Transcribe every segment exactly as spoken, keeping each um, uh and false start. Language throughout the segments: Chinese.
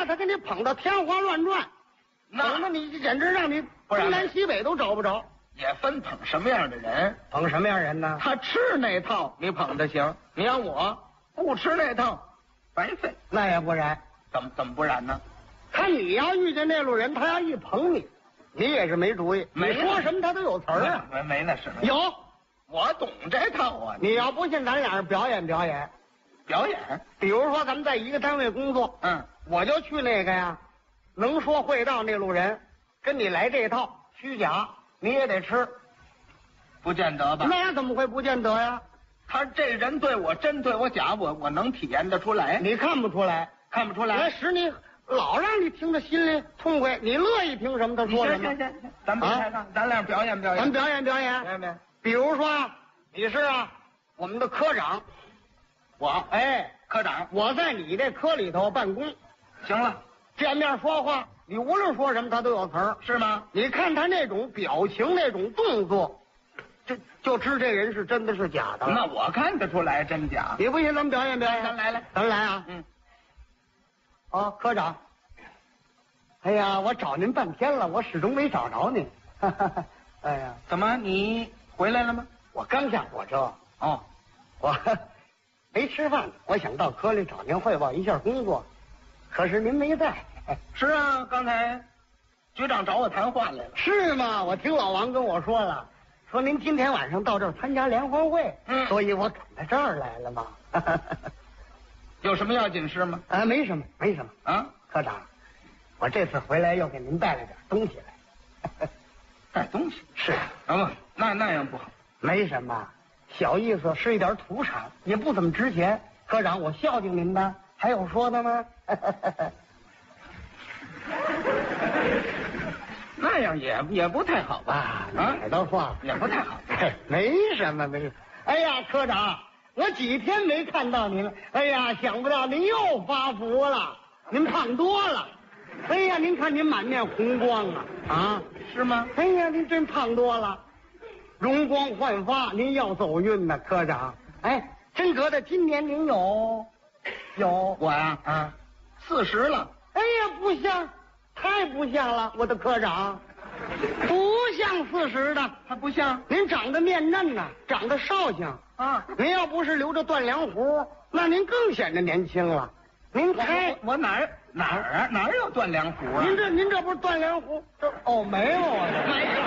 他给你捧到天花乱转，捧的你简直让你东南西北都找不着。 也分捧什么样的人， 捧什么样人呢？ 他吃那套你捧着行，你让我不吃那套，白费。 那也不然， 怎么怎么不然呢？ 他你要遇见那路人，他要一捧你，你也是没主意。 没你说什么他都有词儿啊。 没没那事。 有， 我懂这套啊。 你要不信，咱俩人表演表演。 表演， 比如说咱们在一个单位工作， 嗯， 我就去那个呀，能说会道那路人，跟你来这套虚假，你也得吃。 不见得吧？ 那怎么会不见得呀？ 他这人对我真对我假，我我能体验得出来。 你看不出来， 看不出来。 那使你老让你听着心里痛快，你乐意听什么他说什么。 行行行，咱别开杠，咱俩表演表演。 咱表演表演。 表演表演。 比如说，你是啊，我们的科长， 我哎， 科长， 我在你这科里头办公。 行了， 见面说话，你无论说什么，他都有词儿， 是吗？ 你看他那种表情、那种动作。就就知这人是真的是假的。 那我看得出来真假。 你不信，咱们表演表演。 咱来来， 咱来啊。 嗯。 哦，科长。哎呀，我找您半天了，我始终没找着您。哎呀， 怎么你回来了吗？ 我刚下火车。 哦， 我没吃饭，我想到科里找您汇报一下工作，可是您没在。 是啊，刚才局长找我谈话来了。 是吗？我听老王跟我说了。说您今天晚上到这儿参加联欢会， 嗯， 所以我赶到这儿来了嘛。 有什么要紧事吗？ 啊，没什么，没什么啊， 科长，我这次回来又给您带了点东西来。 带东西？ 是啊， 不，那那样不好。 没什么，小意思，是一点土产，也不怎么值钱。科长，我孝敬您的，还有说的吗？ 那样也也不太好吧？ 啊，哪的话也不太好。 嘿，没什么，没什么。哎呀，科长，我几天没看到您了。哎呀，想不到您又发福了，您胖多了。哎呀，您看您满面红光啊！啊， 是吗？ 哎呀，您真胖多了，容光焕发，您要走运呢，科长。哎，真觉得今年您有有我呀啊， 四十了。 哎呀，不像。太不像了，我的科长，不像四十的， 他不像。 您长得面嫩呐、啊，长得少性啊。 您要不是留着断梁胡，那您更显得年轻了。您太我, 我, 我哪儿哪儿啊哪儿有断梁胡啊？ 您这您这不是断梁胡？这哦没有啊， 没有。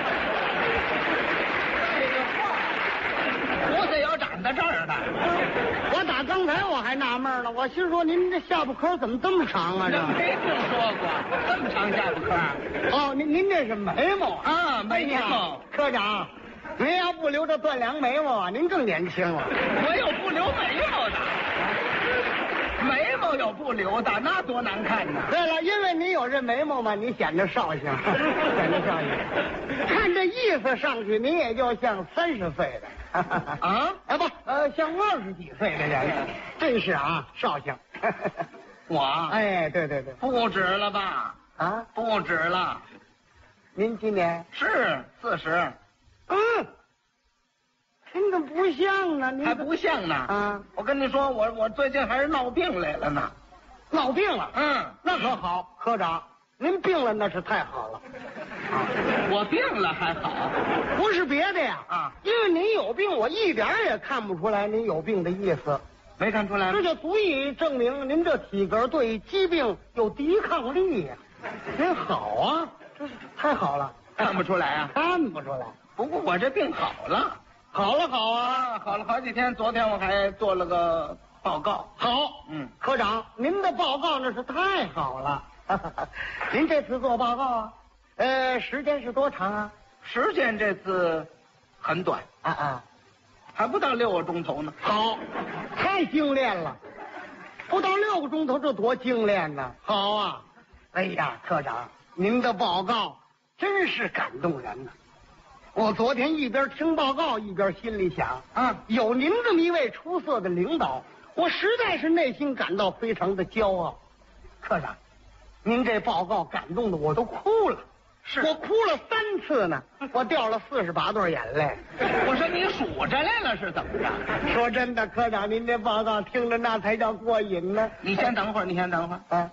这个话，胡子有长在这儿的。 我打刚才我还纳闷呢，我心说您这下巴颏怎么这么长啊？这没听说过这么长下巴颏。 哦，您您这是眉毛啊？眉毛。 科长，您要不留着断梁眉毛啊，您更年轻了。 我有不留眉毛的，眉毛有不留的，那多难看呢。 对了，因为你有这眉毛嘛，你显得少性，显得少性。看这意思上去，您也就像三十岁的。 啊？ 哎不，呃，像二十几岁的人，真是啊，少性。 我？ 哎，对对对， 不止了吧？ 啊， 不止了。 您今年是四十。 嗯，您怎么不像呢？您还不像呢。 啊， 我跟你说，我我最近还是闹病来了呢。 闹病了？ 嗯， 那可好，科长，您病了那是太好了。 我病了还好， 不是别的呀， 啊， 因为您有病，我一点也看不出来您有病的意思， 没看出来， 这就足以证明您这体格对疾病有抵抗力呀。您好啊，这是太好了， 看不出来啊？ 看不出来。 不过我这病好了， 好了好啊， 好了好几天。昨天我还做了个报告。 好， 嗯， 科长，您的报告那是太好了。您这次做报告啊？呃，时间是多长啊？ 时间这次很短啊啊， 还不到六个钟头呢。 好，太精炼了，不到六个钟头，这多精炼呢！好啊，哎呀，科长，您的报告真是感动人呢。我昨天一边听报告一边心里想啊，有您这么一位出色的领导，我实在是内心感到非常的骄傲。科长，您这报告感动的我都哭了。 是我哭了三次呢，我掉了四十八对眼泪。 我说你数着来了是怎么着？ 说真的，科长，您这报告听着那才叫过瘾呢。 你先等会儿，你先等会儿。 啊。